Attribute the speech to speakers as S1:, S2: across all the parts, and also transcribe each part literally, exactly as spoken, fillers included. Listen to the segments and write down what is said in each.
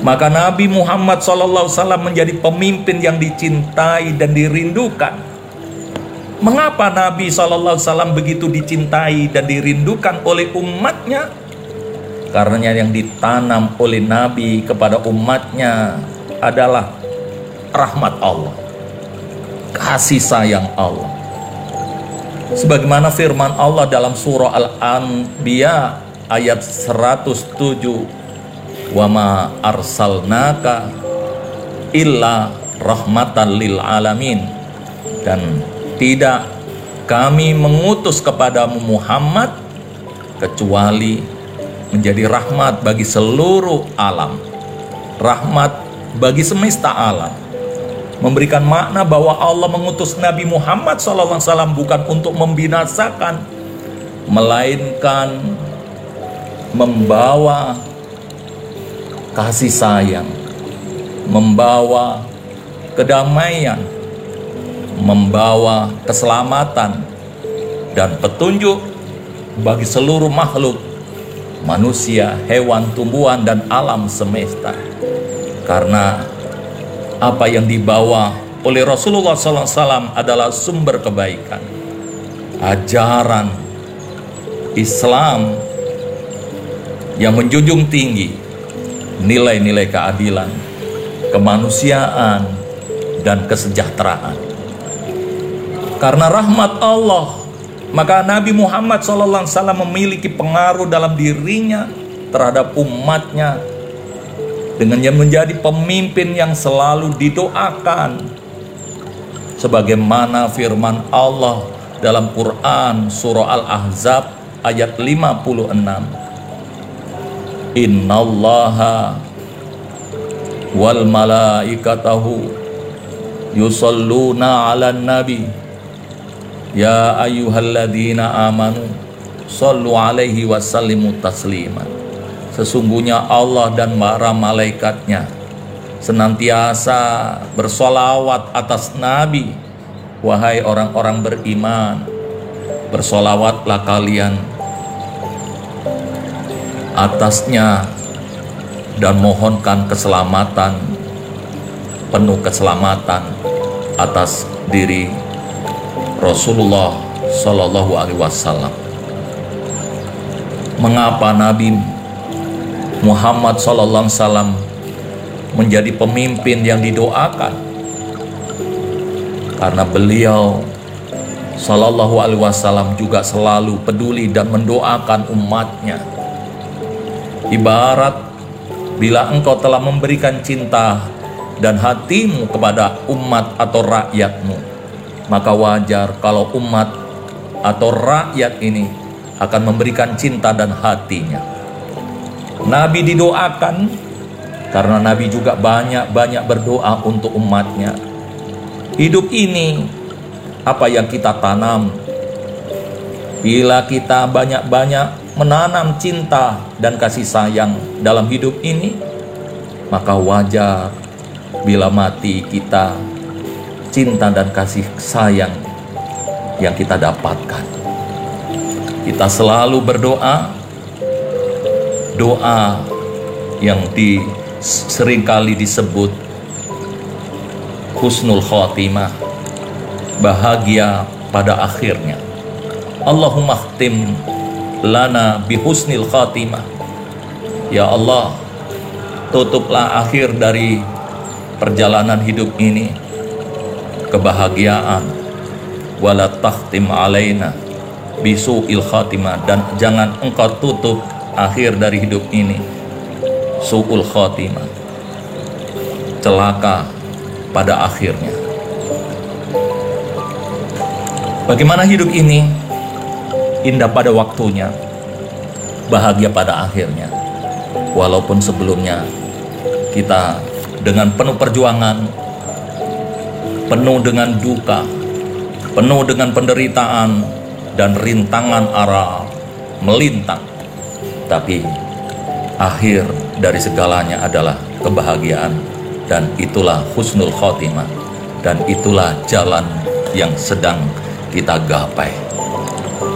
S1: Maka Nabi Muhammad shallallahu alaihi wasallam menjadi pemimpin yang dicintai dan dirindukan. Mengapa Nabi shallallahu alaihi wasallam begitu dicintai dan dirindukan oleh umatnya? Karena yang ditanam oleh Nabi kepada umatnya adalah rahmat Allah, kasih sayang Allah. Sebagaimana firman Allah dalam surah Al-Anbiya ayat seratus tujuh, wa ma arsalnaka illa rahmatan lil alamin, dan tidak kami mengutus kepadamu Muhammad kecuali menjadi rahmat bagi seluruh alam, rahmat bagi semesta alam. Memberikan makna bahwa Allah mengutus Nabi Muhammad shallallahu alaihi wasallam bukan untuk membinasakan, melainkan membawa kasih sayang, membawa kedamaian, membawa keselamatan dan petunjuk bagi seluruh makhluk, manusia, hewan, tumbuhan, dan alam semesta. Karena apa yang dibawa oleh Rasulullah shallallahu alaihi wasallam adalah sumber kebaikan, ajaran Islam yang menjunjung tinggi nilai-nilai keadilan, kemanusiaan, dan kesejahteraan. Karena rahmat Allah, maka Nabi Muhammad shallallahu alaihi wasallam memiliki pengaruh dalam dirinya terhadap umatnya dengan yang menjadi pemimpin yang selalu didoakan. Sebagaimana firman Allah dalam Quran surah Al-Ahzab ayat lima puluh enam. Innallaha wal malaikatahu yusalluna 'alan nabi ya ayyuhalladzina amanu shallu 'alaihi wa sallimu taslima. Sesungguhnya Allah dan para malaikatnya senantiasa bersolawat atas Nabi. Wahai orang-orang beriman, bersolawatlah kalian atasnya dan mohonkan keselamatan, penuh keselamatan atas diri Rasulullah Shallallahu Alaihi Wasallam. Mengapa Nabi Muhammad Shallallahu Alaihi Wasallam menjadi pemimpin yang didoakan? Karena beliau Shallallahu Alaihi Wasallam juga selalu peduli dan mendoakan umatnya. Ibarat bila engkau telah memberikan cinta dan hatimu kepada umat atau rakyatmu, maka wajar kalau umat atau rakyat ini akan memberikan cinta dan hatinya. Nabi didoakan karena Nabi juga banyak-banyak berdoa untuk umatnya. Hidup ini apa yang kita tanam. Bila kita banyak-banyak menanam cinta dan kasih sayang dalam hidup ini, maka wajar bila mati kita cinta dan kasih sayang yang kita dapatkan. Kita selalu berdoa, doa yang di, seringkali disebut husnul khotimah, bahagia pada akhirnya. Allahumma khtim lana bihusnil khatimah. Ya Allah, tutuplah akhir dari perjalanan hidup ini kebahagiaan. Wala takhtim alaina bisu'il khatimah, dan jangan engkau tutup akhir dari hidup ini su'ul khatimah, celaka pada akhirnya. Bagaimana hidup ini? Indah pada waktunya, bahagia pada akhirnya. Walaupun sebelumnya kita dengan penuh perjuangan, penuh dengan duka, penuh dengan penderitaan dan rintangan arah melintang, tapi akhir dari segalanya adalah kebahagiaan, dan itulah husnul khotimah, dan itulah jalan yang sedang kita gapai.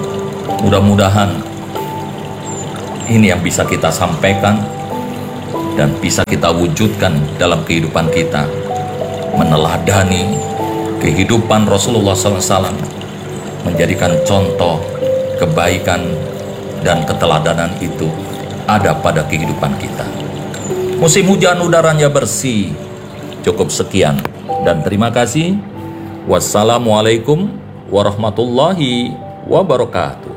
S1: Mudah-mudahan ini yang bisa kita sampaikan dan bisa kita wujudkan dalam kehidupan kita, meneladani kehidupan Rasulullah shallallahu alaihi wasallam, menjadikan contoh kebaikan dan keteladanan itu ada pada kehidupan kita. Musim hujan udaranya bersih. Cukup sekian dan terima kasih. Wassalamualaikum warahmatullahi wabarakatuh.